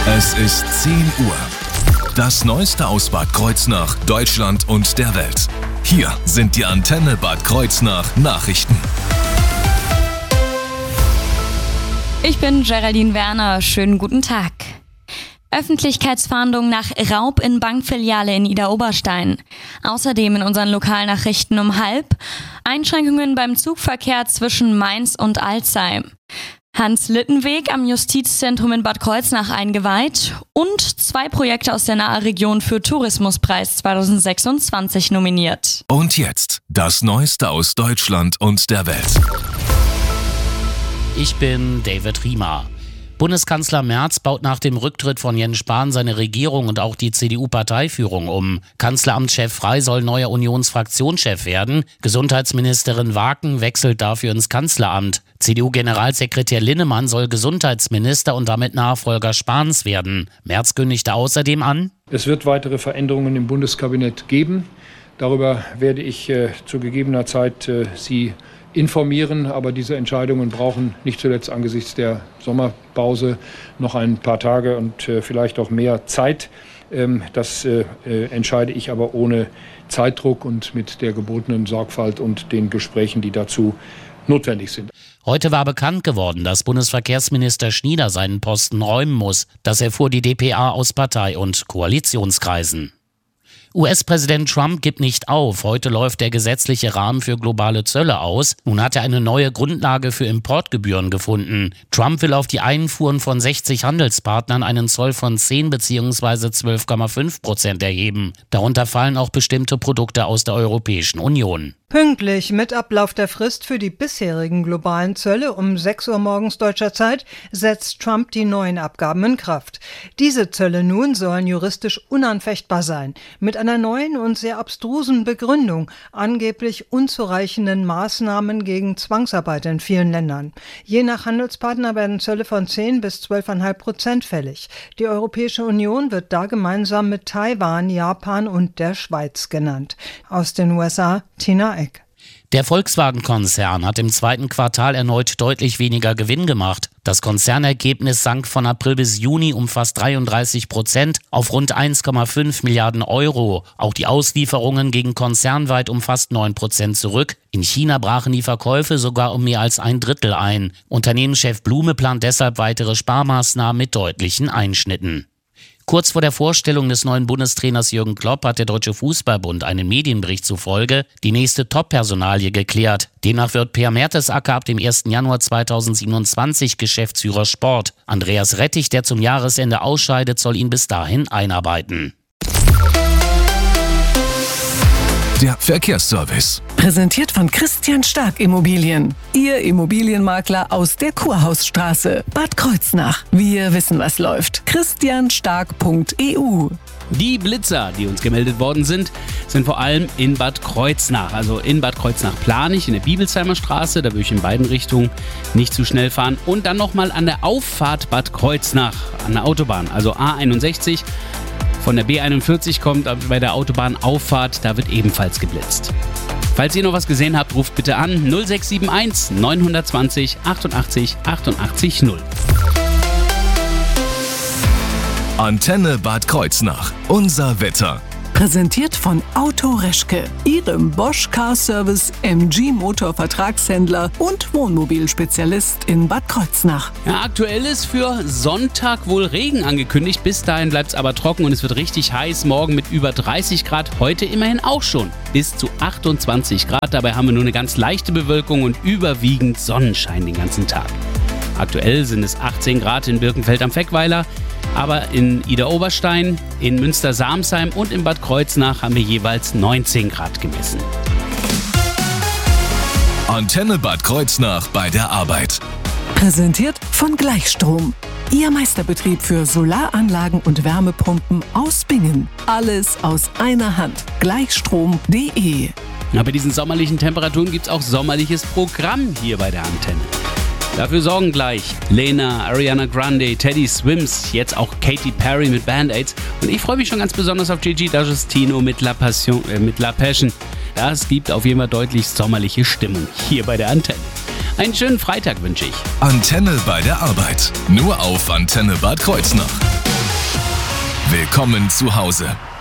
Es ist 10 Uhr. Das Neueste aus Bad Kreuznach, Deutschland und der Welt. Hier sind die Antenne Bad Kreuznach Nachrichten. Ich bin Geraldine Werner. Schönen guten Tag. Öffentlichkeitsfahndung nach Raub in Bankfiliale in Idar-Oberstein. Außerdem in unseren Lokalnachrichten um 12:30 Einschränkungen beim Zugverkehr zwischen Mainz und Alzey. Hans-Litten-Weg am Justizzentrum in Bad Kreuznach eingeweiht und 2 Projekte aus der Nahe-Region für Tourismuspreis 2026 nominiert. Und jetzt das Neueste aus Deutschland und der Welt. Ich bin David Riemer. Bundeskanzler Merz baut nach dem Rücktritt von Jens Spahn seine Regierung und auch die CDU-Parteiführung um. Kanzleramtschef Frey soll neuer Unionsfraktionschef werden. Gesundheitsministerin Waken wechselt dafür ins Kanzleramt. CDU-Generalsekretär Linnemann soll Gesundheitsminister und damit Nachfolger Spahns werden. Merz kündigte außerdem an: Es wird weitere Veränderungen im Bundeskabinett geben. Darüber werde ich zu gegebener Zeit Sie informieren, aber diese Entscheidungen brauchen nicht zuletzt angesichts der Sommerpause noch ein paar Tage und vielleicht auch mehr Zeit. Das entscheide ich aber ohne Zeitdruck und mit der gebotenen Sorgfalt und den Gesprächen, die dazu notwendig sind. Heute war bekannt geworden, dass Bundesverkehrsminister Schnieder seinen Posten räumen muss. Das erfuhr die dpa aus Partei- und Koalitionskreisen. US-Präsident Trump gibt nicht auf. Heute läuft der gesetzliche Rahmen für globale Zölle aus. Nun hat er eine neue Grundlage für Importgebühren gefunden. Trump will auf die Einfuhren von 60 Handelspartnern einen Zoll von 10 bzw. 12,5% erheben. Darunter fallen auch bestimmte Produkte aus der Europäischen Union. Pünktlich mit Ablauf der Frist für die bisherigen globalen Zölle um 6 Uhr morgens deutscher Zeit setzt Trump die neuen Abgaben in Kraft. Diese Zölle nun sollen juristisch unanfechtbar sein, mit einer neuen und sehr abstrusen Begründung, angeblich unzureichenden Maßnahmen gegen Zwangsarbeit in vielen Ländern. Je nach Handelspartner werden Zölle von 10 bis 12,5% fällig. Die Europäische Union wird da gemeinsam mit Taiwan, Japan und der Schweiz genannt. Aus den USA, Tina Eck. Der Volkswagen-Konzern hat im zweiten Quartal erneut deutlich weniger Gewinn gemacht. Das Konzernergebnis sank von April bis Juni um fast 33% auf rund 1,5 Milliarden Euro. Auch die Auslieferungen gingen konzernweit um fast 9% zurück. In China brachen die Verkäufe sogar um mehr als 1/3 ein. Unternehmenschef Blume plant deshalb weitere Sparmaßnahmen mit deutlichen Einschnitten. Kurz vor der Vorstellung des neuen Bundestrainers Jürgen Klopp hat der Deutsche Fußballbund einen Medienbericht zufolge die nächste Top-Personalie geklärt. Demnach wird Per Mertesacker ab dem 1. Januar 2027 Geschäftsführer Sport. Andreas Rettich, der zum Jahresende ausscheidet, soll ihn bis dahin einarbeiten. Der Verkehrsservice. Präsentiert von Christian Stark Immobilien. Ihr Immobilienmakler aus der Kurhausstraße, Bad Kreuznach. Wir wissen, was läuft. christianstark.eu. Die Blitzer, die uns gemeldet worden sind vor allem in Bad Kreuznach. Also in Bad Kreuznach-Planich, in der Bibelsheimer Straße. Da würde ich in beiden Richtungen nicht zu schnell fahren. Und dann nochmal an der Auffahrt Bad Kreuznach, an der Autobahn, also A61. Von der B41 kommt bei der Autobahnauffahrt, da wird ebenfalls geblitzt. Falls ihr noch was gesehen habt, ruft bitte an 0671 920 88 88 0. Antenne Bad Kreuznach. Unser Wetter. Präsentiert von Auto Reschke, Ihrem Bosch Car Service MG Motor Vertragshändler und Wohnmobilspezialist in Bad Kreuznach. Ja, aktuell ist für Sonntag wohl Regen angekündigt. Bis dahin bleibt es aber trocken und es wird richtig heiß. Morgen mit über 30 Grad, heute immerhin auch schon bis zu 28 Grad. Dabei haben wir nur eine ganz leichte Bewölkung und überwiegend Sonnenschein den ganzen Tag. Aktuell sind es 18 Grad in Birkenfeld am Feckweiler. Aber in Idar-Oberstein, in Münster-Samsheim und in Bad Kreuznach haben wir jeweils 19 Grad gemessen. Antenne Bad Kreuznach bei der Arbeit. Präsentiert von Gleichstrom. Ihr Meisterbetrieb für Solaranlagen und Wärmepumpen aus Bingen. Alles aus einer Hand. Gleichstrom.de. Ja, bei diesen sommerlichen Temperaturen gibt es auch sommerliches Programm hier bei der Antenne. Dafür sorgen gleich Lena, Ariana Grande, Teddy Swims, jetzt auch Katy Perry mit Band-Aids. Und ich freue mich schon ganz besonders auf Gigi D'Agostino mit La Passion. Das gibt auf jeden Fall deutlich sommerliche Stimmung hier bei der Antenne. Einen schönen Freitag wünsche ich. Antenne bei der Arbeit. Nur auf Antenne Bad Kreuznach. Willkommen zu Hause.